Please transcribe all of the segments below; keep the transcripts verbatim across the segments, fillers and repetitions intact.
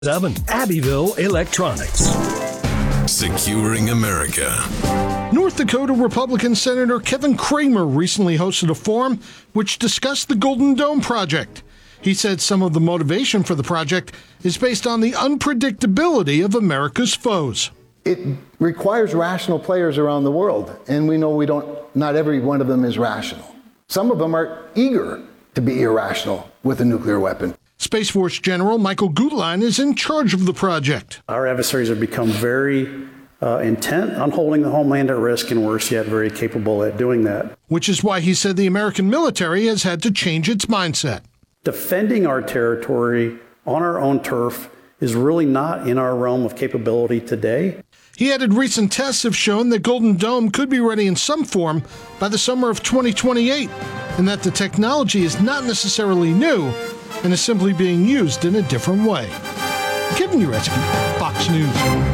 seven Abbeville Electronics. Securing America. North Dakota Republican Senator Kevin Cramer recently hosted a forum which discussed the Golden Dome project. He said some of the motivation for the project is based on the unpredictability of America's foes. It requires rational players around the world, and we know we don't, not every one of them is rational. Some of them are eager to be irrational with a nuclear weapon. Space Force General Michael Gutlein is in charge of the project. Our adversaries have become very uh, intent on holding the homeland at risk, and worse yet, very capable at doing that. Which is why he said the American military has had to change its mindset. Defending our territory on our own turf is really not in our realm of capability today. He added recent tests have shown that Golden Dome could be ready in some form by the summer of twenty twenty-eight, and that the technology is not necessarily new and is simply being used in a different way. Kevin Uretsky, Fox News.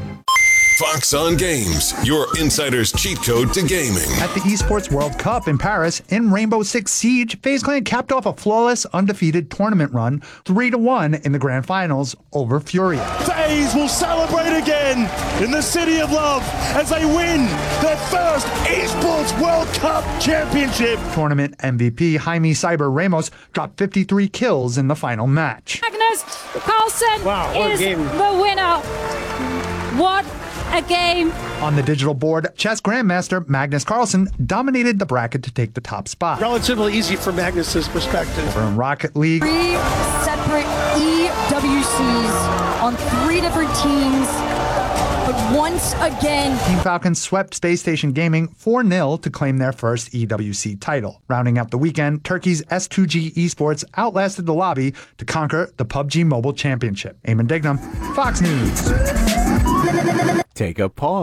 Fox on Games, your insider's cheat code to gaming. At the Esports World Cup in Paris, in Rainbow Six Siege, FaZe Clan capped off a flawless, undefeated tournament run, three to one in the grand finals over Furia. FaZe will celebrate again in the City of Love as they win their first Esports World Cup championship. Tournament M V P Jaime Cyber Ramos dropped fifty-three kills in the final match. Magnus Carlsen wow, is game. the winner. What a game. On the digital board, chess grandmaster Magnus Carlsen dominated the bracket to take the top spot. Relatively easy from Magnus's perspective. Over in Rocket League, Three separate E W Cs on three different teams. But once again, Team Falcon swept Space Station Gaming four nil to claim their first E W C title. Rounding out the weekend, Turkey's S two G Esports outlasted the lobby to conquer the P U B G Mobile Championship. Eamon Dignam, Fox News. Take a pause.